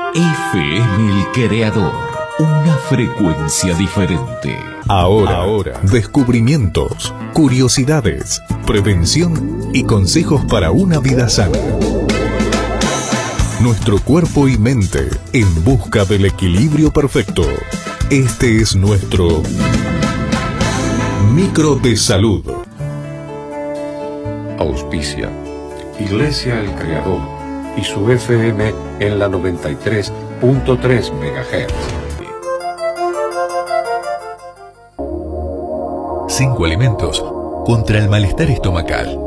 FM El Creador, una frecuencia diferente. Ahora, descubrimientos, curiosidades, prevención y consejos para una vida sana. Nuestro cuerpo y mente en busca del equilibrio perfecto. Este es nuestro Micro de Salud. Auspicia Iglesia El Creador y su FM en la 93.3 MHz. 5 alimentos contra el malestar estomacal.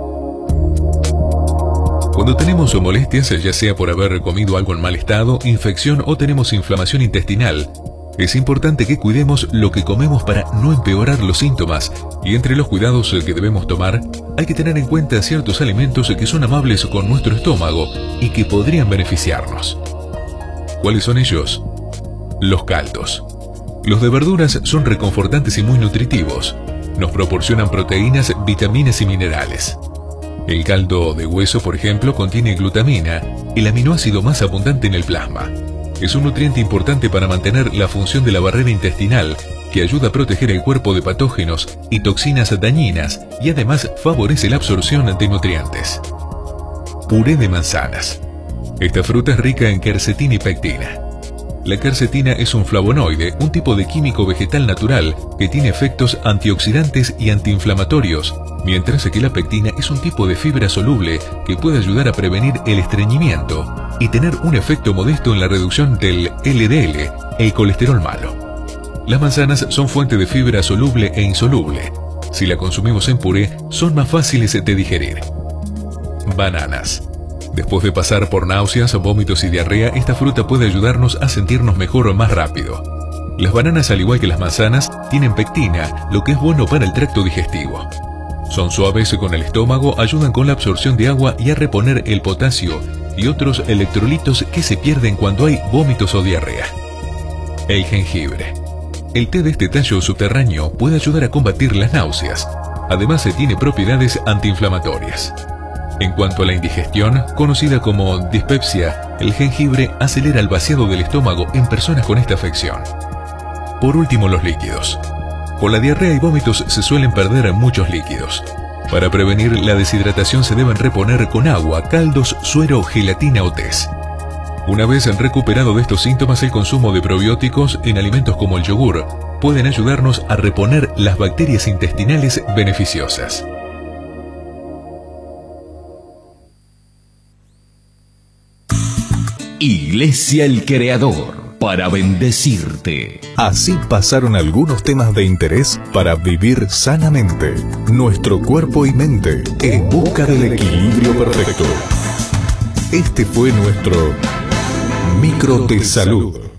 Cuando tenemos molestias, ya sea por haber comido algo en mal estado, infección o tenemos inflamación intestinal, es importante que cuidemos lo que comemos para no empeorar los síntomas, y entre los cuidados que debemos tomar, hay que tener en cuenta ciertos alimentos que son amables con nuestro estómago y que podrían beneficiarnos. ¿Cuáles son ellos? Los caldos. Los de verduras son reconfortantes y muy nutritivos. Nos proporcionan proteínas, vitaminas y minerales. El caldo de hueso, por ejemplo, contiene glutamina, el aminoácido más abundante en el plasma. Es un nutriente importante para mantener la función de la barrera intestinal, que ayuda a proteger el cuerpo de patógenos y toxinas dañinas y además favorece la absorción de nutrientes. Puré de manzanas. Esta fruta es rica en quercetina y pectina. La quercetina es un flavonoide, un tipo de químico vegetal natural que tiene efectos antioxidantes y antiinflamatorios, mientras que la pectina es un tipo de fibra soluble que puede ayudar a prevenir el estreñimiento y tener un efecto modesto en la reducción del LDL, el colesterol malo. Las manzanas son fuente de fibra soluble e insoluble. Si la consumimos en puré, son más fáciles de digerir. Bananas. Después de pasar por náuseas, vómitos y diarrea, esta fruta puede ayudarnos a sentirnos mejor o más rápido. Las bananas, al igual que las manzanas, tienen pectina, lo que es bueno para el tracto digestivo. Son suaves con el estómago, ayudan con la absorción de agua y a reponer el potasio y otros electrolitos que se pierden cuando hay vómitos o diarrea. El jengibre. El té de este tallo subterráneo puede ayudar a combatir las náuseas. Además, tiene propiedades antiinflamatorias. En cuanto a la indigestión, conocida como dispepsia, el jengibre acelera el vaciado del estómago en personas con esta afección. Por último, los líquidos. Con la diarrea y vómitos se suelen perder muchos líquidos. Para prevenir la deshidratación se deben reponer con agua, caldos, suero, gelatina o tés. Una vez recuperado de estos síntomas, el consumo de probióticos en alimentos como el yogur pueden ayudarnos a reponer las bacterias intestinales beneficiosas. Iglesia El Creador, para bendecirte. Así pasaron algunos temas de interés para vivir sanamente. Nuestro cuerpo y mente en busca del equilibrio perfecto. Este fue nuestro Micro de Salud.